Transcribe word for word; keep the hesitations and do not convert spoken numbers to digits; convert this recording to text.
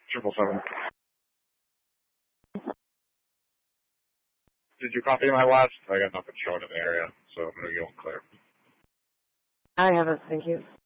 Triple seven. Did you copy my last? I got nothing showing in the area, so I'm gonna go clear. I haven't, thank you.